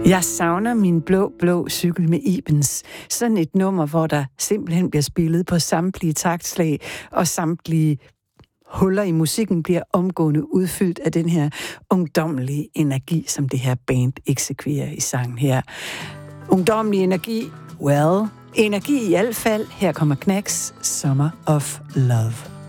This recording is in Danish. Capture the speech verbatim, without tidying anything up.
Jeg savner min blå, blå cykel med Ibens. Sådan et nummer, hvor der simpelthen bliver spillet på samtlige taktslag, og samtlige huller i musikken bliver omgående udfyldt af den her ungdommelige energi, som det her band eksekverer i sangen her. Ungdommelig energi, well, energi i hvert fald. Her kommer Knacks, Summer of Love.